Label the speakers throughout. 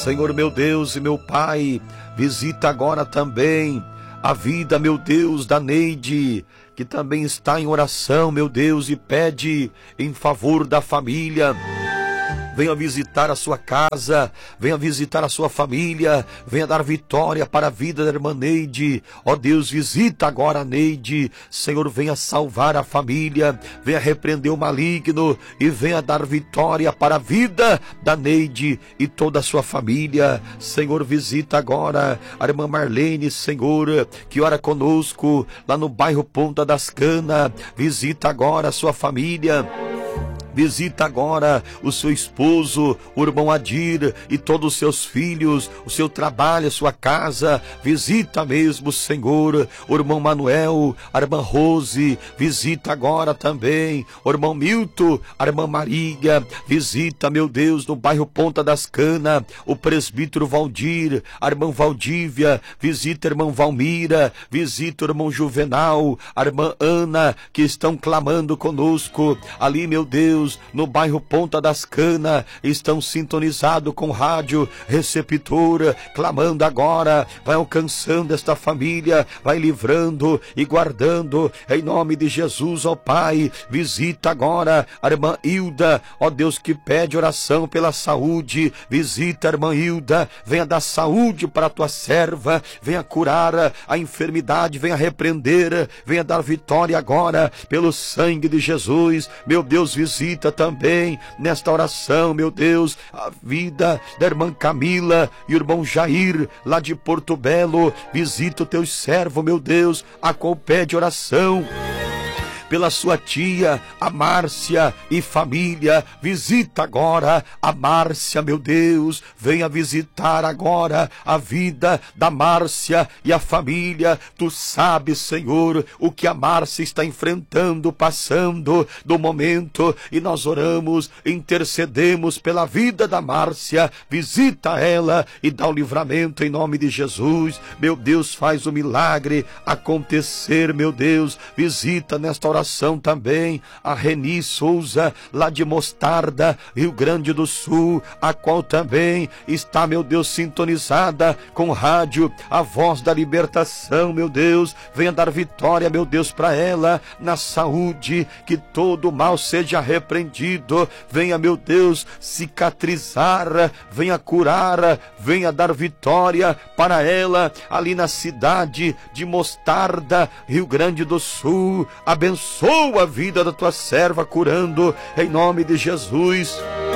Speaker 1: Senhor, meu Deus e meu Pai, visita agora também a vida, meu Deus, da Neide, que também está em oração, meu Deus, e pede em favor da família. Venha visitar a sua casa, venha visitar a sua família, venha dar vitória para a vida da irmã Neide. Ó Deus, visita agora a Neide. Senhor, venha salvar a família, venha repreender o maligno e venha dar vitória para a vida da Neide e toda a sua família. Senhor, visita agora a irmã Marlene, Senhor, que ora conosco lá no bairro Ponta das Canas. Visita agora a sua família. Visita agora o seu esposo, o irmão Adir e todos os seus filhos, o seu trabalho, a sua casa. Visita mesmo, Senhor, o irmão Manuel, a irmã Rose. Visita agora também o irmão Milton, a irmã Maria. Visita, meu Deus, no bairro Ponta das Canas, o presbítero Valdir, a irmã Valdívia. Visita a irmã Valmira. Visita o irmão Juvenal, a irmã Ana, que estão clamando conosco ali, meu Deus, no bairro Ponta das Canas, estão sintonizados com rádio receptora, clamando agora. Vai alcançando esta família, vai livrando e guardando, em nome de Jesus, ó Pai. Visita agora a irmã Hilda, ó Deus, que pede oração pela saúde. Visita a irmã Hilda, venha dar saúde para a tua serva, venha curar a enfermidade, venha repreender, venha dar vitória agora, pelo sangue de Jesus. Meu Deus, visita também nesta oração, meu Deus, a vida da irmã Camila e o irmão Jair, lá de Porto Belo. Visita o teu servo, meu Deus, a qual pede oração pela sua tia, a Márcia e família. Visita agora a Márcia, meu Deus, venha visitar agora a vida da Márcia e a família. Tu sabes, Senhor, o que a Márcia está enfrentando, passando no momento, e nós oramos, intercedemos pela vida da Márcia. Visita ela e dá o livramento em nome de Jesus. Meu Deus, faz o milagre acontecer, meu Deus. Visita nesta oração também a Reni Souza, lá de Mostarda, Rio Grande do Sul, a qual também está, meu Deus, sintonizada com rádio A Voz da Libertação, meu Deus. Venha dar vitória, meu Deus, para ela na saúde, que todo mal seja repreendido. Venha, meu Deus, cicatrizar, venha curar, venha dar vitória para ela ali na cidade de Mostarda, Rio Grande do Sul. Abençoa a vida da tua serva, curando em nome de Jesus.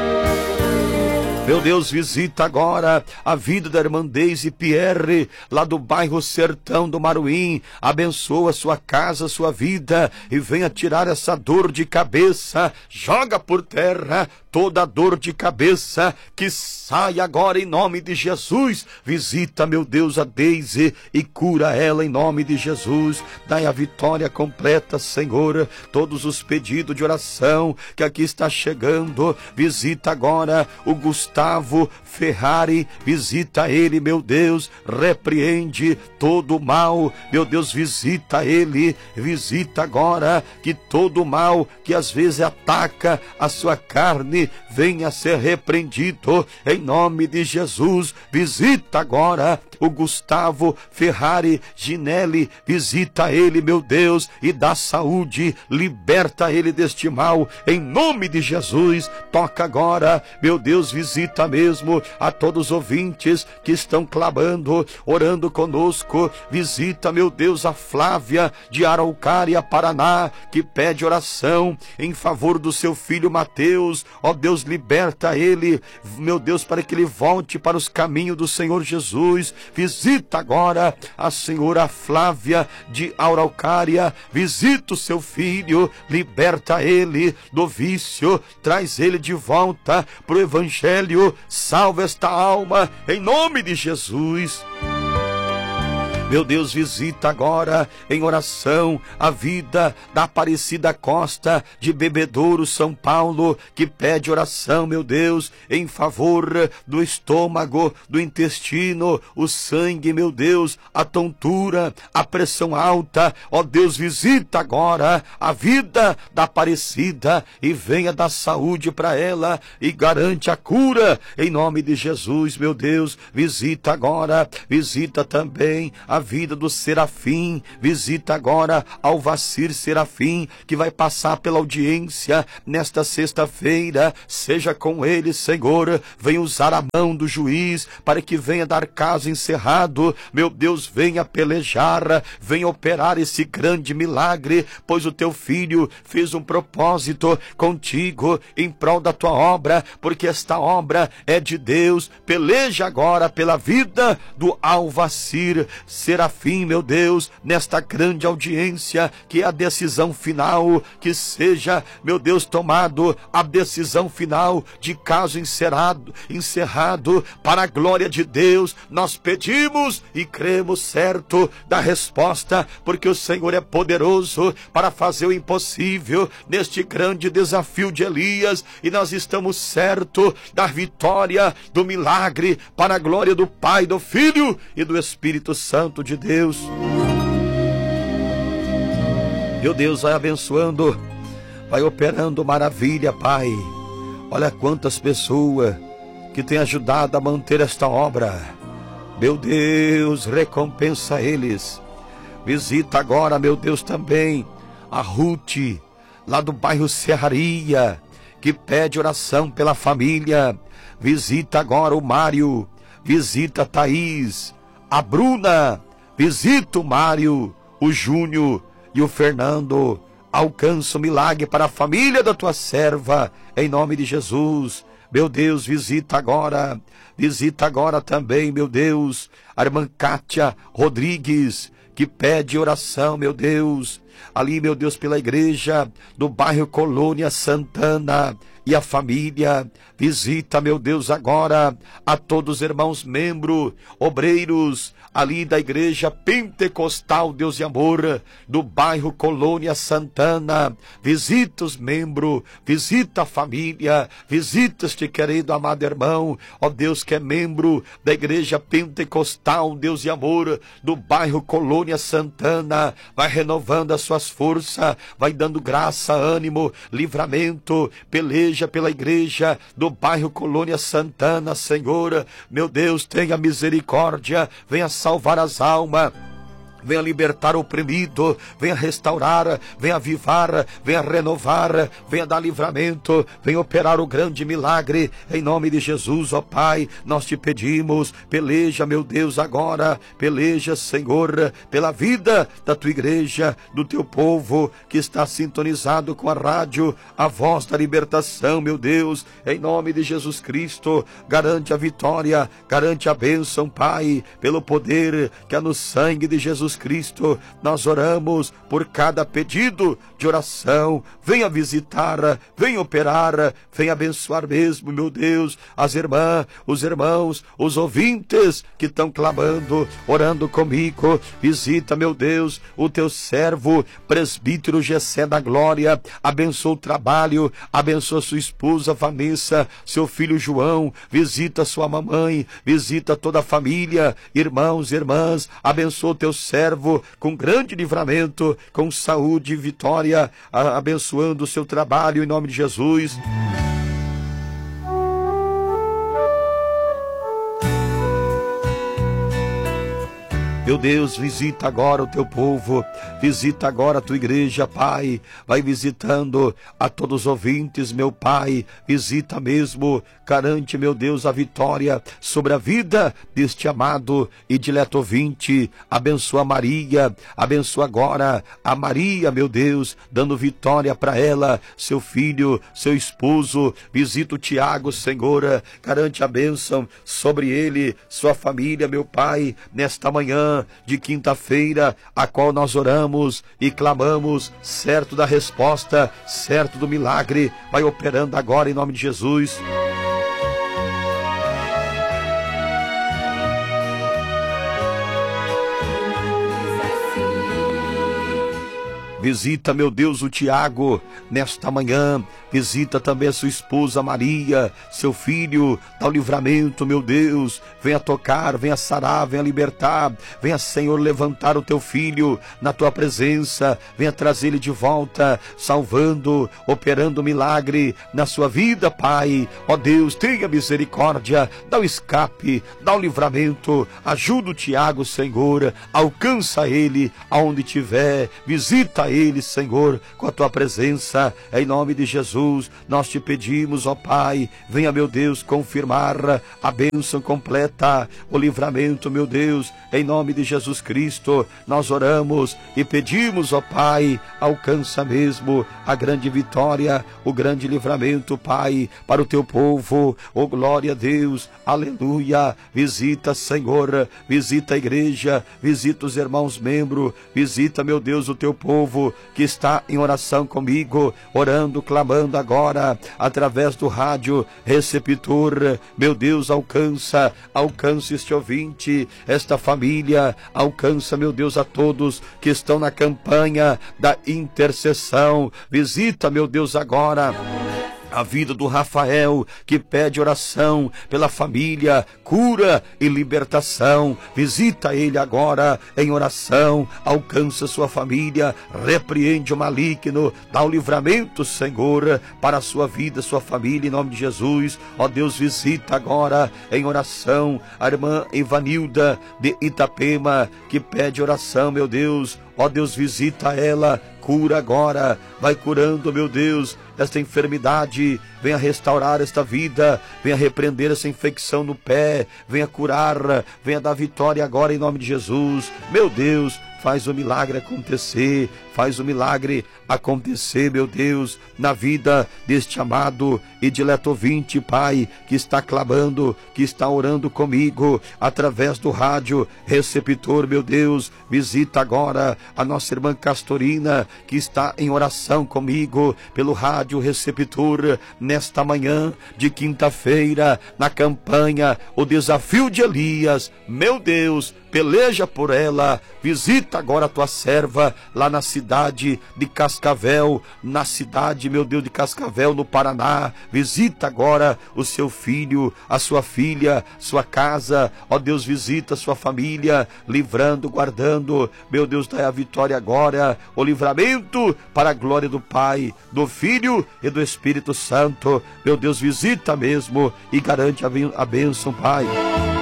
Speaker 1: Meu Deus, visita agora a vida da irmã Deise Pierre, lá do bairro Sertão do Maruim. Abençoa a sua casa, a sua vida, e venha tirar essa dor de cabeça. Joga por terra toda dor de cabeça, que sai agora em nome de Jesus. Visita, meu Deus, a Deise e cura ela em nome de Jesus. Dai a vitória completa, Senhor. Todos os pedidos de oração que aqui está chegando. Visita agora o Gustavo Ferrari. Visita ele, meu Deus. Repreende todo o mal, meu Deus. Visita ele. Visita agora que todo o mal que às vezes ataca a sua carne venha ser repreendido em nome de Jesus. Visita agora o Gustavo Ferrari Ginelli. Visita ele, meu Deus, e dá saúde. Liberta ele deste mal em nome de Jesus. Toca agora, meu Deus, visita mesmo a todos os ouvintes que estão clamando, orando conosco. Visita, meu Deus, a Flávia de Araucária, Paraná, que pede oração em favor do seu filho Mateus. Ó Deus, liberta ele, meu Deus, para que ele volte para os caminhos do Senhor Jesus. Visita agora a senhora Flávia de Araucária. Visita o seu filho, liberta ele do vício, traz ele de volta para o Evangelho. Salva esta alma em nome de Jesus. Meu Deus, visita agora em oração a vida da Aparecida Costa de Bebedouro, São Paulo, que pede oração, meu Deus, em favor do estômago, do intestino, o sangue, meu Deus, a tontura, a pressão alta. Ó Deus, visita agora a vida da Aparecida e venha dar saúde para ela e garante a cura em nome de Jesus, meu Deus. Visita agora, visita também a vida do Serafim, visita agora ao Vacir Serafim, que vai passar pela audiência nesta sexta-feira. Seja com ele, Senhor, venha usar a mão do juiz para que venha dar caso encerrado, meu Deus, venha pelejar, venha operar esse grande milagre, pois o teu filho fez um propósito contigo em prol da tua obra, porque esta obra é de Deus. Peleja agora pela vida do Alvacir Serafim, meu Deus, nesta grande audiência, que é a decisão final, que seja, meu Deus, tomado a decisão final de caso encerrado para a glória de Deus. Nós pedimos e cremos certo da resposta, porque o Senhor é poderoso para fazer o impossível neste grande desafio de Elias, e nós estamos certos da vitória, do milagre, para a glória do Pai, do Filho e do Espírito Santo de Deus. Meu Deus, vai abençoando, vai operando maravilha, Pai. Olha quantas pessoas que têm ajudado a manter esta obra. Meu Deus, recompensa eles. Visita agora, meu Deus, também a Ruth, lá do bairro Serraria, que pede oração pela família. Visita agora o Mário, visita a Thaís, a Bruna, visita o Mário, o Júnior e o Fernando. Alcança o milagre para a família da tua serva, em nome de Jesus. Meu Deus, visita agora também, meu Deus, a irmã Kátia Rodrigues, que pede oração, meu Deus, ali, meu Deus, pela igreja do bairro Colônia Santana e a família. Visita, meu Deus, agora a todos os irmãos membros, obreiros ali da igreja pentecostal Deus de Amor do bairro Colônia Santana. Visita os membros, visita a família, visita este querido amado irmão, ó Deus, que é membro da igreja pentecostal Deus de Amor do bairro Colônia Santana. Vai renovando as suas forças, vai dando graça, ânimo, livramento. Peleja pela igreja do bairro Colônia Santana, Senhor, meu Deus, tenha misericórdia, venha salvar as almas, venha libertar o oprimido, venha restaurar, venha avivar, venha renovar, venha dar livramento, venha operar o grande milagre, em nome de Jesus, ó Pai. Nós te pedimos, peleja, meu Deus, agora, peleja, Senhor, pela vida da tua igreja, do teu povo, que está sintonizado com a rádio, a voz da libertação, meu Deus, em nome de Jesus Cristo. Garante a vitória, garante a bênção, Pai, pelo poder que há no sangue de Jesus Cristo. Nós oramos por cada pedido de oração. Venha visitar, venha operar, venha abençoar mesmo, meu Deus, as irmãs, os irmãos, os ouvintes que estão clamando, orando comigo. Visita, meu Deus, o teu servo, presbítero Gessé da Glória. Abençoa o trabalho, abençoa sua esposa Vanessa, seu filho João. Visita sua mamãe, visita toda a família, irmãos e irmãs. Abençoa o teu servo com grande livramento, com saúde e vitória, abençoando o seu trabalho em nome de Jesus. Meu Deus, visita agora o teu povo, visita agora a tua igreja, Pai. Vai visitando a todos os ouvintes, meu Pai. Visita mesmo, garante, meu Deus, a vitória sobre a vida deste amado e dileto ouvinte. Abençoa Maria, abençoa agora a Maria, meu Deus, dando vitória para ela, seu filho, seu esposo. Visita o Tiago, Senhor, garante a bênção sobre ele, sua família, meu Pai, nesta manhã de quinta-feira, a qual nós oramos e clamamos, certo da resposta, certo do milagre. Vai operando agora em nome de Jesus. Visita, meu Deus, o Tiago nesta manhã. Visita também a sua esposa Maria, seu filho, dá o livramento, meu Deus. Venha tocar, venha sarar, venha libertar. Venha, Senhor, levantar o teu filho na tua presença. Venha trazer ele de volta, salvando, operando milagre na sua vida, Pai. Ó Deus, tenha misericórdia, dá o escape, dá o livramento. Ajuda o Tiago, Senhor. Alcança ele aonde tiver. Visita ele, Senhor, com a tua presença. Em nome de Jesus, nós te pedimos, ó Pai, venha, meu Deus, confirmar a bênção completa, o livramento, meu Deus, em nome de Jesus Cristo. Nós oramos e pedimos, ó Pai, alcança mesmo a grande vitória, o grande livramento, Pai, para o teu povo. Oh, glória a Deus, aleluia. Visita, Senhor, visita a igreja, visita os irmãos membros, visita, meu Deus, o teu povo que está em oração comigo, orando, clamando agora, através do rádio receptor. Meu Deus, alcança este ouvinte, esta família, alcança, meu Deus, a todos que estão na campanha da intercessão. Visita, meu Deus, agora a vida do Rafael, que pede oração pela família, cura e libertação. Visita ele agora em oração, alcança sua família, repreende o maligno, dá o livramento, Senhor, para a sua vida, sua família, em nome de Jesus. Ó Deus, visita agora em oração a irmã Ivanilda de Itapema, que pede oração, meu Deus. Ó Deus, visita ela, cura agora, vai curando, meu Deus, esta enfermidade, venha restaurar esta vida, venha repreender essa infecção no pé, venha curar, venha dar vitória agora em nome de Jesus. Meu Deus, faz o milagre acontecer, faz o milagre acontecer, meu Deus, na vida deste amado e dileto ouvinte, Pai, que está clamando, que está orando comigo, através do rádio receptor, meu Deus. Visita agora a nossa irmã Castorina, que está em oração comigo, pelo rádio receptor, nesta manhã de quinta-feira, na campanha O Desafio de Elias. Meu Deus, peleja por ela. Visita agora a tua serva lá na cidade de Cascavel, na cidade, meu Deus, de Cascavel, no Paraná. Visita agora o seu filho, a sua filha, sua casa. Ó Deus, visita a sua família, livrando, guardando. Meu Deus, dá a vitória agora, o livramento para a glória do Pai, do Filho e do Espírito Santo. Meu Deus, visita mesmo e garante a bênção, Pai.